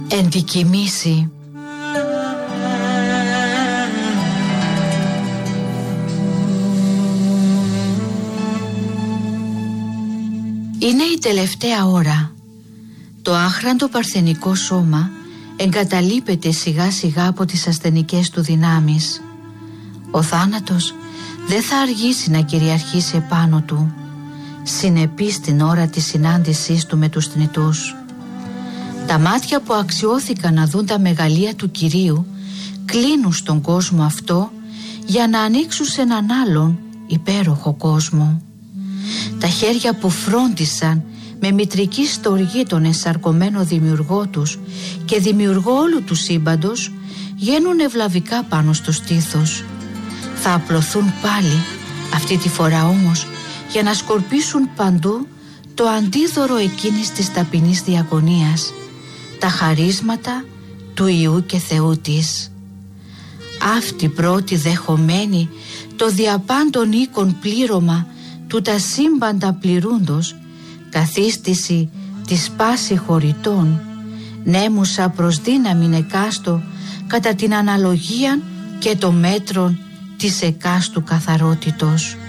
Ενδικημίσει. Είναι η τελευταία ώρα. Το άχραντο παρθενικό σώμα εγκαταλείπεται σιγά σιγά από τις ασθενικές του δυνάμεις. Ο θάνατος δεν θα αργήσει να κυριαρχήσει επάνω του, συνεπής την ώρα της συνάντησής του με τους θνητούς. Τα μάτια που αξιώθηκαν να δουν τα μεγαλεία του Κυρίου κλείνουν στον κόσμο αυτό για να ανοίξουν σε έναν άλλον υπέροχο κόσμο. Τα χέρια που φρόντισαν με μητρική στοργή τον ενσαρκωμένο δημιουργό τους και δημιουργό όλου του σύμπαντος γίνουν ευλαβικά πάνω στο στήθος. Θα απλωθούν πάλι, αυτή τη φορά όμως, για να σκορπίσουν παντού το αντίδωρο εκείνης της ταπεινής διακονίας, τα χαρίσματα του Υιού και Θεού της. Αυτή πρώτη δεχομένη το διαπάντων οίκων πλήρωμα του τα σύμπαντα πληρούντος, καθίστηση της πάση χωριτών, νέμουσα προς δύναμην εκάστο κατά την αναλογία και το μέτρον της εκάστου καθαρότητος.